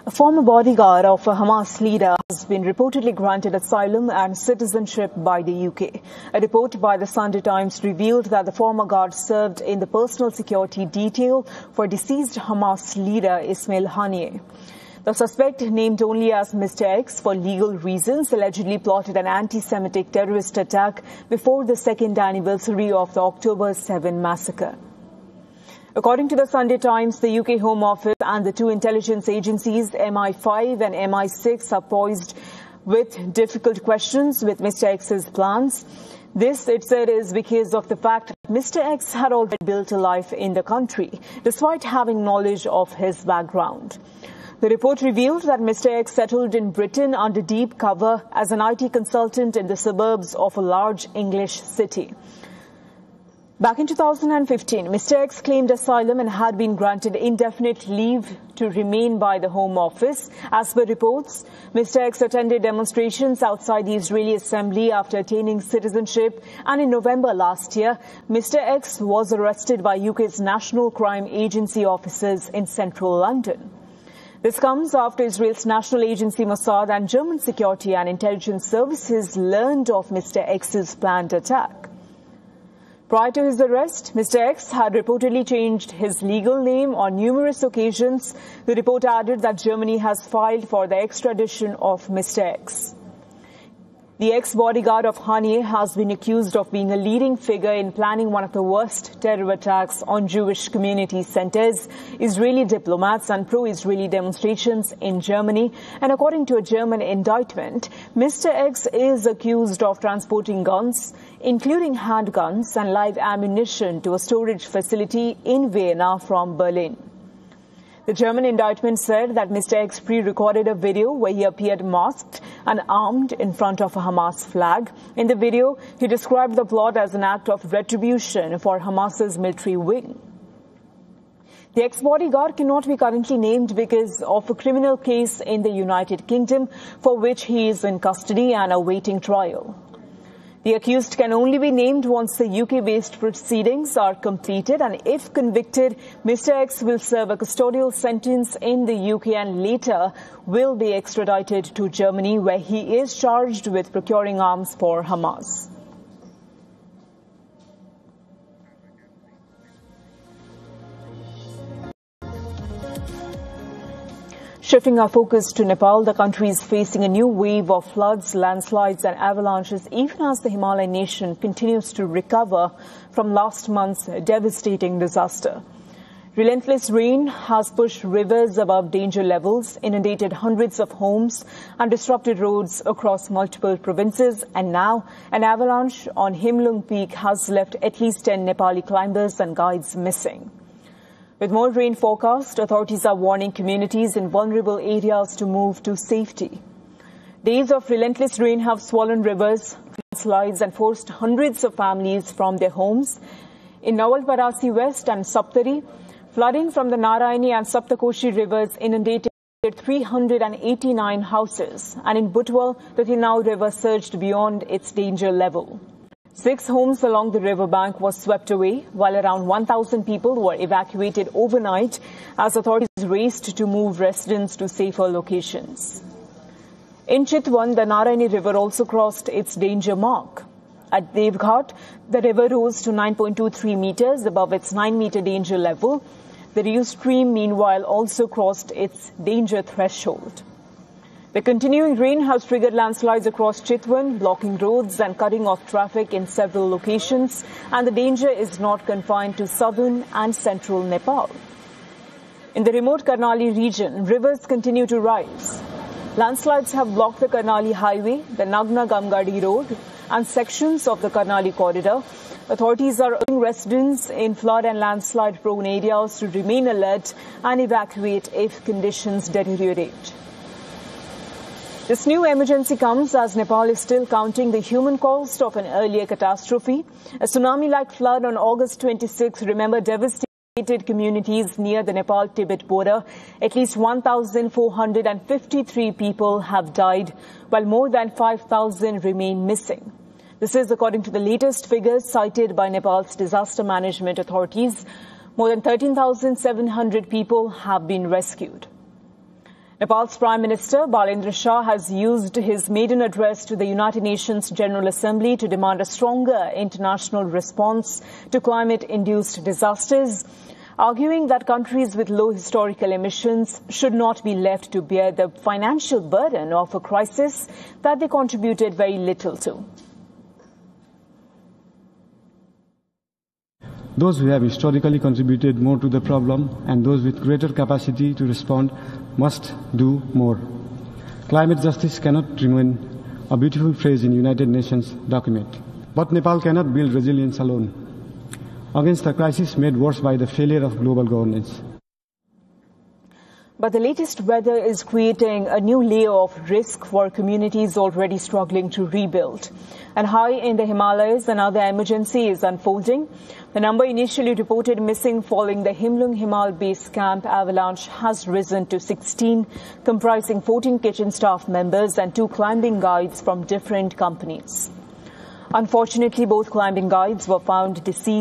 A former bodyguard of a Hamas leader has been reportedly granted asylum and citizenship by the UK. A report by the Sunday Times revealed that the former guard served in the personal security detail for deceased Hamas leader Ismail Haniyeh. The suspect, named only as Mr. X for legal reasons, allegedly plotted an anti-Semitic terrorist attack before the second anniversary of the October 7 massacre. According to the Sunday Times, the UK Home Office and the two intelligence agencies, MI5 and MI6, are poised with difficult questions with Mr. X's plans. This, it said, is because of the fact that Mr. X had already built a life in the country, despite having knowledge of his background. The report revealed that Mr. X settled in Britain under deep cover as an IT consultant in the suburbs of a large English city. Back in 2015, Mr. X claimed asylum and had been granted indefinite leave to remain by the Home Office. As per reports, Mr. X attended demonstrations outside the Israeli assembly after attaining citizenship, and in November last year, Mr. X was arrested by UK's National Crime Agency officers in central London. This comes after Israel's national agency Mossad and German security and intelligence services learned of Mr. X's planned attack. Prior to his arrest, Mr. X had reportedly changed his legal name on numerous occasions. The report added that Germany has filed for the extradition of Mr. X. The ex-bodyguard of Haniyeh has been accused of being a leading figure in planning one of the worst terror attacks on Jewish community centers, Israeli diplomats and pro-Israeli demonstrations in Germany. And according to a German indictment, Mr. X is accused of transporting guns, including handguns and live ammunition, to a storage facility in Vienna from Berlin. The German indictment said that Mr. X pre-recorded a video where he appeared masked and armed in front of a Hamas flag. In the video, he described the plot as an act of retribution for Hamas's military wing. The ex-bodyguard cannot be currently named because of a criminal case in the United Kingdom for which he is in custody and awaiting trial. The accused can only be named once the UK-based proceedings are completed, and if convicted, Mr. X will serve a custodial sentence in the UK and later will be extradited to Germany, where he is charged with procuring arms for Hamas. Shifting our focus to Nepal, the country is facing a new wave of floods, landslides and avalanches, even as the Himalayan nation continues to recover from last month's devastating disaster. Relentless rain has pushed rivers above danger levels, inundated hundreds of homes and disrupted roads across multiple provinces, and now an avalanche on Himlung Peak has left at least 10 Nepali climbers and guides missing. With more rain forecast, authorities are warning communities in vulnerable areas to move to safety. Days of relentless rain have swollen rivers, landslides and forced hundreds of families from their homes. In Nawalparasi West and Saptari, flooding from the Narayani and Saptakoshi rivers inundated 389 houses, and in Butwal, the Tinau River surged beyond its danger level. 6 homes along the riverbank were swept away, while around 1,000 people were evacuated overnight as authorities raced to move residents to safer locations. In Chitwan, the Narayani River also crossed its danger mark. At Devghat, the river rose to 9.23 meters above its 9-meter danger level. The Riu stream, meanwhile, also crossed its danger threshold. The continuing rain has triggered landslides across Chitwan, blocking roads and cutting off traffic in several locations, and the danger is not confined to southern and central Nepal. In the remote Karnali region, rivers continue to rise. Landslides have blocked the Karnali Highway, the Nagna-Gamgadi Road, and sections of the Karnali corridor. Authorities are urging residents in flood and landslide-prone areas to remain alert and evacuate if conditions deteriorate. This new emergency comes as Nepal is still counting the human cost of an earlier catastrophe. A tsunami-like flood on August 26, remember, devastated communities near the Nepal-Tibet border. At least 1,453 people have died, while more than 5,000 remain missing. This is according to the latest figures cited by Nepal's disaster management authorities. More than 13,700 people have been rescued. Nepal's Prime Minister Balendra Shah has used his maiden address to the United Nations General Assembly to demand a stronger international response to climate-induced disasters, arguing that countries with low historical emissions should not be left to bear the financial burden of a crisis that they contributed very little to. Those who have historically contributed more to the problem and those with greater capacity to respond must do more. Climate justice cannot remain a beautiful phrase in United Nations document. But Nepal cannot build resilience alone against a crisis made worse by the failure of global governance. But the latest weather is creating a new layer of risk for communities already struggling to rebuild. And high in the Himalayas, another emergency is unfolding. The number initially reported missing following the Himlung Himal Base Camp avalanche has risen to 16, comprising 14 kitchen staff members and 2 climbing guides from different companies. Unfortunately, both climbing guides were found deceased